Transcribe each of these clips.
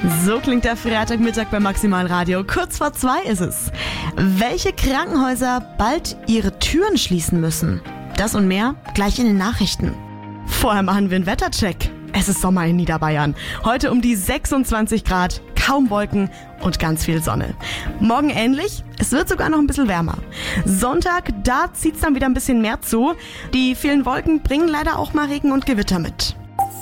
So klingt der Freitagmittag bei Maximal Radio. Kurz vor 2 ist es. Welche Krankenhäuser bald ihre Türen schließen müssen? Das und mehr gleich in den Nachrichten. Vorher machen wir einen Wettercheck. Es ist Sommer in Niederbayern. Heute um die 26 Grad, kaum Wolken und ganz viel Sonne. Morgen ähnlich, es wird sogar noch ein bisschen wärmer. Sonntag, da zieht's dann wieder ein bisschen mehr zu. Die vielen Wolken bringen leider auch mal Regen und Gewitter mit.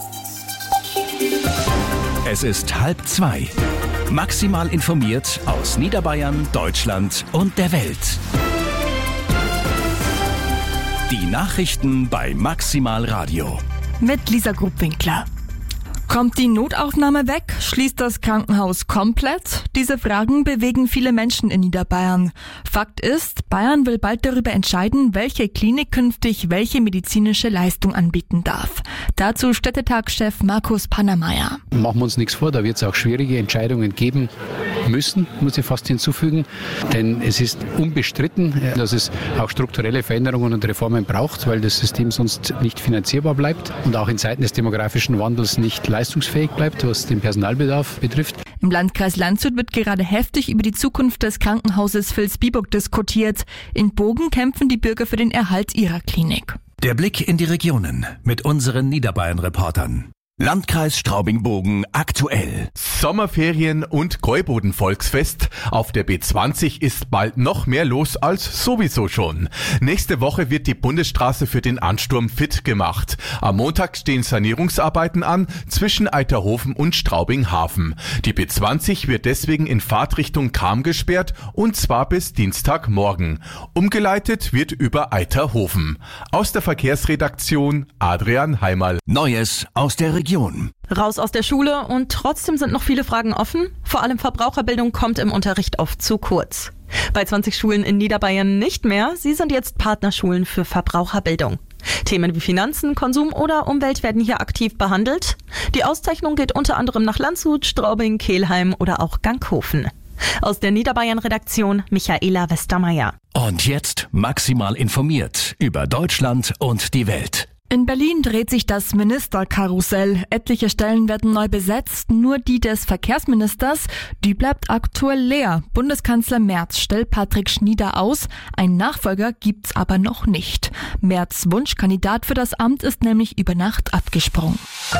Es ist 1:30. Maximal informiert aus Niederbayern, Deutschland und der Welt. Die Nachrichten bei Maximal Radio. Mit Lisa Grubwinkler. Kommt die Notaufnahme weg? Schließt das Krankenhaus komplett? Diese Fragen bewegen viele Menschen in Niederbayern. Fakt ist, Bayern will bald darüber entscheiden, welche Klinik künftig welche medizinische Leistung anbieten darf. Dazu Städtetagschef Markus Pannermeier. Machen wir uns nichts vor, da wird es auch schwierige Entscheidungen geben müssen, muss ich fast hinzufügen. Denn es ist unbestritten, dass es auch strukturelle Veränderungen und Reformen braucht, weil das System sonst nicht finanzierbar bleibt und auch in Zeiten des demografischen Wandels nicht leistungsfähig bleibt, was den Personalbedarf betrifft. Im Landkreis Landshut wird gerade heftig über die Zukunft des Krankenhauses Vilsbiburg diskutiert. In Bogen kämpfen die Bürger für den Erhalt ihrer Klinik. Der Blick in die Regionen mit unseren Niederbayern-Reportern. Landkreis Straubing-Bogen aktuell. Sommerferien und Gäuboden-Volksfest. Auf der B20 ist bald noch mehr los als sowieso schon. Nächste Woche wird die Bundesstraße für den Ansturm fit gemacht. Am Montag stehen Sanierungsarbeiten an zwischen Eiterhofen und Straubing-Hafen. Die B20 wird deswegen in Fahrtrichtung Cham gesperrt und zwar bis Dienstagmorgen. Umgeleitet wird über Eiterhofen. Aus der Verkehrsredaktion Adrian Heimerl. Neues aus der Region. Raus aus der Schule und trotzdem sind noch viele Fragen offen. Vor allem Verbraucherbildung kommt im Unterricht oft zu kurz. Bei 20 Schulen in Niederbayern nicht mehr. Sie sind jetzt Partnerschulen für Verbraucherbildung. Themen wie Finanzen, Konsum oder Umwelt werden hier aktiv behandelt. Die Auszeichnung geht unter anderem nach Landshut, Straubing, Kelheim oder auch Ganghofen. Aus der Niederbayern-Redaktion Michaela Westermeier. Und jetzt maximal informiert über Deutschland und die Welt. In Berlin dreht sich das Ministerkarussell. Etliche Stellen werden neu besetzt, nur die des Verkehrsministers, die bleibt aktuell leer. Bundeskanzler Merz stellt Patrick Schnieder aus, einen Nachfolger gibt's aber noch nicht. Merz' Wunschkandidat für das Amt ist nämlich über Nacht abgesprungen.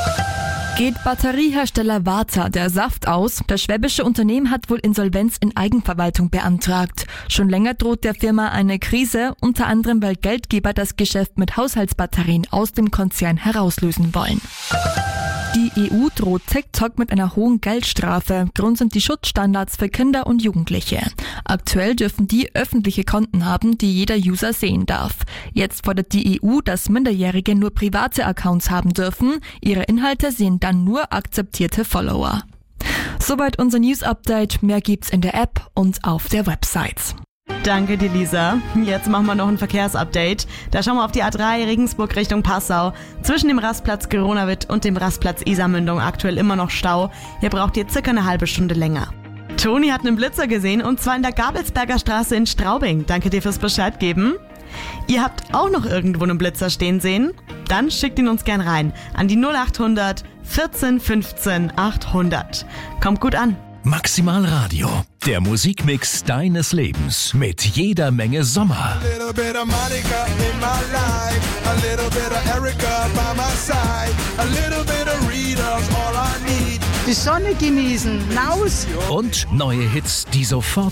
Geht Batteriehersteller Varta der Saft aus? Das schwäbische Unternehmen hat wohl Insolvenz in Eigenverwaltung beantragt. Schon länger droht der Firma eine Krise, unter anderem weil Geldgeber das Geschäft mit Haushaltsbatterien aus dem Konzern herauslösen wollen. Die EU droht TikTok mit einer hohen Geldstrafe. Grund sind die Schutzstandards für Kinder und Jugendliche. Aktuell dürfen die öffentliche Konten haben, die jeder User sehen darf. Jetzt fordert die EU, dass Minderjährige nur private Accounts haben dürfen. Ihre Inhalte sehen dann nur akzeptierte Follower. Soweit unser News-Update. Mehr gibt's in der App und auf der Website. Danke dir, Lisa. Jetzt machen wir noch ein Verkehrsupdate. Da schauen wir auf die A3 Regensburg Richtung Passau. Zwischen dem Rastplatz Geronawitt und dem Rastplatz Isarmündung aktuell immer noch Stau. Hier braucht ihr circa eine halbe Stunde länger. Toni hat einen Blitzer gesehen und zwar in der Gabelsberger Straße in Straubing. Danke dir fürs Bescheid geben. Ihr habt auch noch irgendwo einen Blitzer stehen sehen? Dann schickt ihn uns gern rein an die 0800 14 15 800. Kommt gut an. Maximal Radio, der Musikmix deines Lebens mit jeder Menge Sommer. Die Sonne genießen, raus! Und neue Hits, die sofort